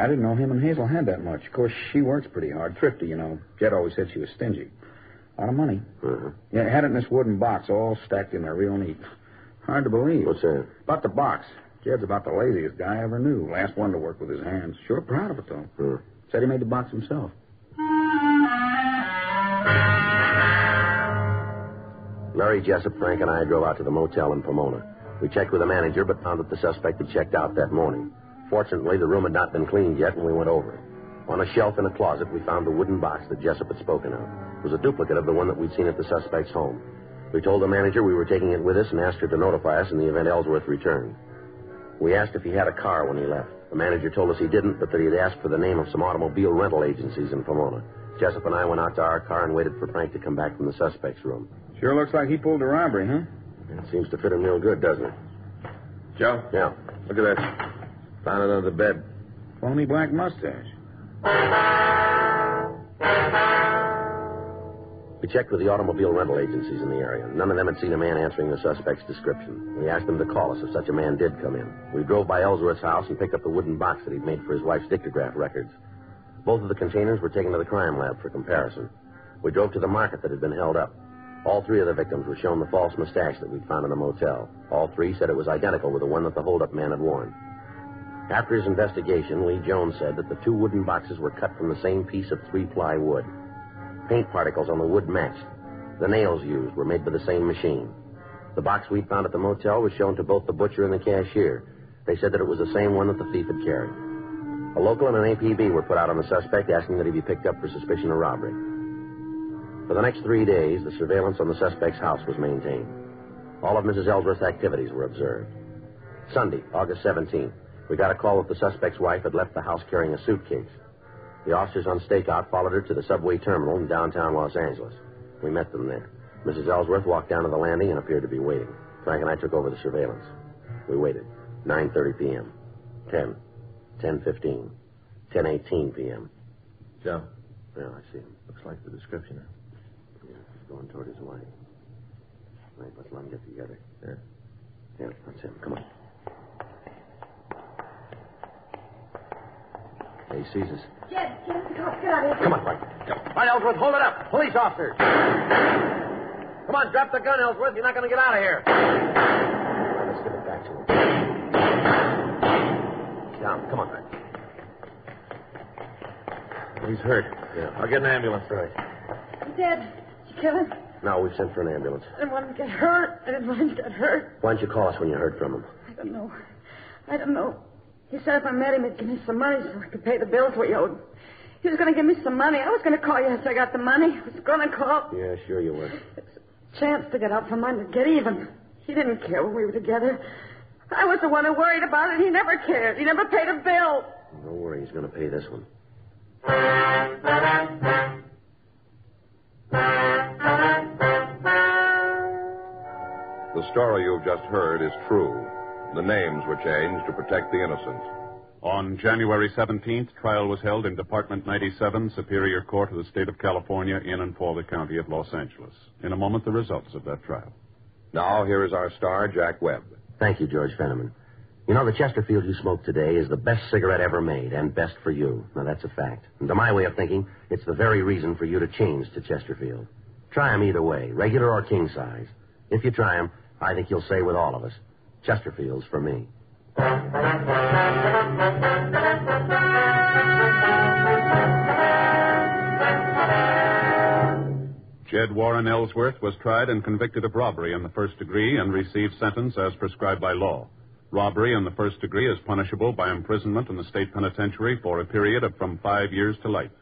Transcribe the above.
I didn't know him and Hazel had that much. Of course, she works pretty hard. Thrifty, you know. Jed always said she was stingy. A lot of money. Uh-huh. Yeah, had it in this wooden box, all stacked in there, real neat. Hard to believe. What's that? About the box. Jed's about the laziest guy I ever knew. Last one to work with his hands. Sure proud of it, though. Said he made the box himself. Larry Jessup, Frank, and I drove out to the motel in Pomona. We checked with the manager, but found that the suspect had checked out that morning. Fortunately, the room had not been cleaned yet, and we went over it. On a shelf in a closet, we found the wooden box that Jessup had spoken of. It was a duplicate of the one that we'd seen at the suspect's home. We told the manager we were taking it with us and asked her to notify us in the event Ellsworth returned. We asked if he had a car when he left. The manager told us he didn't, but that he had asked for the name of some automobile rental agencies in Pomona. Jessup and I went out to our car and waited for Frank to come back from the suspect's room. Sure looks like he pulled a robbery, huh? It seems to fit him real good, doesn't it? Joe? Yeah. Look at that. Found it under the bed. Phony black mustache. We checked with the automobile rental agencies in the area. None of them had seen a man answering the suspect's description. We asked them to call us if such a man did come in. We drove by Ellsworth's house and picked up the wooden box that he'd made for his wife's dictograph records. Both of the containers were taken to the crime lab for comparison. We drove to the market that had been held up. All three of the victims were shown the false mustache that we'd found in the motel. All three said it was identical with the one that the holdup man had worn. After his investigation, Lee Jones said that the two wooden boxes were cut from the same piece of 3-ply wood. Paint particles on the wood matched. The nails used were made by the same machine. The box we'd found at the motel was shown to both the butcher and the cashier. They said that it was the same one that the thief had carried. A local and an APB were put out on the suspect, asking that he be picked up for suspicion of robbery. For the next 3 days, the surveillance on the suspect's house was maintained. All of Mrs. Ellsworth's activities were observed. Sunday, August 17th, we got a call that the suspect's wife had left the house carrying a suitcase. The officers on stakeout followed her to the subway terminal in downtown Los Angeles. We met them there. Mrs. Ellsworth walked down to the landing and appeared to be waiting. Frank and I took over the surveillance. We waited. 9:30 p.m. 10. 10:15. 10:18 p.m. Joe? Yeah, I see him. Looks like the description. Yeah, he's going toward his wife. Wait, let's let them get together. Yeah. Yeah, that's him. Come on. Hey, he sees us. Jed, get out of here. Come on, Frank. Come. All right, Ellsworth, hold it up. Police officers. Come on, drop the gun, Ellsworth. You're not going to get out of here. All right, let's get it back to him. Down. Come on, Frank. He's hurt. Yeah. I'll get an ambulance. Right. I'm dead. Did you kill him? No, we've sent for an ambulance. I didn't want him to get hurt. I didn't want him to get hurt. Why don't you call us when you heard from him? I don't know. He said if I met him, he'd give me some money so I could pay the bills we owed. He was going to give me some money. I was going to call you once I got the money. I was going to call. Yeah, sure you were. It's a chance to get out from under, get even. He didn't care when we were together. I was the one who worried about it. He never cared. He never paid a bill. Don't worry, he's going to pay this one. The story you've just heard is true. The names were changed to protect the innocent. On January 17th, trial was held in Department 97, Superior Court of the State of California, in and for the County of Los Angeles. In a moment, the results of that trial. Now, here is our star, Jack Webb. Thank you, George Fenneman. You know, the Chesterfield you smoked today is the best cigarette ever made, and best for you. Now, that's a fact. And to my way of thinking, it's the very reason for you to change to Chesterfield. Try 'em either way, regular or king size. If you try 'em, I think you'll say with all of us, Chesterfield's for me. Jed Warren Ellsworth was tried and convicted of robbery in the first degree and received sentence as prescribed by law. Robbery in the first degree is punishable by imprisonment in the state penitentiary for a period of from 5 years to life.